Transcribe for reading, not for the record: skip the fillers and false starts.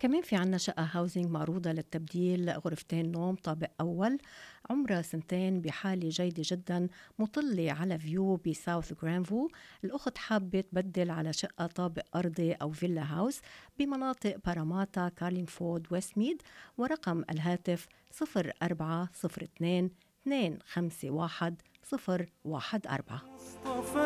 كمان في عنا شقة هاوزنج معروضة للتبديل، غرفتين نوم طابق أول، عمرها سنتين، بحالة جيدة جدا، مطلة على فيو بساوث جرانفو. الأخت حابة تبدل على شقة طابق أرضي أو فيلا هاوس بمناطق باراماتا، كارلينغفورد، ويستميد. ورقم الهاتف 0402 251 014.